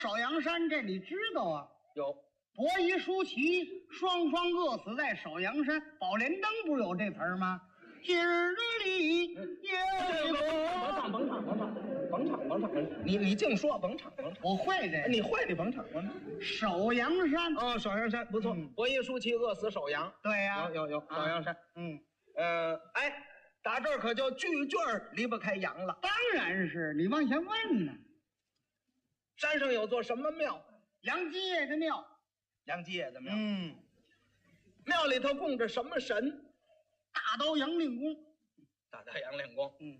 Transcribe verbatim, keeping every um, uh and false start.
少阳山，这你知道啊？ 有伯夷叔齐双双饿死在少阳山。宝莲灯不是有这词儿吗？今日里也甭唱甭唱甭唱甭唱甭唱，你你净说甭唱甭唱， 我会这个， 你会你甭唱甭唱。 首阳山哦，首阳山不错， 嗯伯夷叔齐饿死首阳。 对呀、 有有有，首阳山。 嗯， 呃，哎，打这儿可就句句儿离不开阳了。 当然是你往前问呢。 山上有座什么庙？ 杨继业的庙， 杨继业的庙。 嗯， 庙里头供着什么神？ 大刀杨令公， 大太阳练功。 嗯，